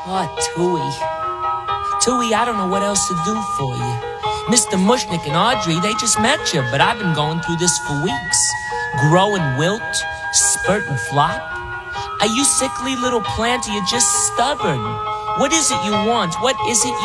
Oh, Tui. Tui, I don't know what else to do for you. Mr. Mushnick and Audrey, they just met you, but I've been going through this for weeks. Grow and wilt, spurt and flop. Are you sickly little plant or you just stubborn? What is it you want? What is it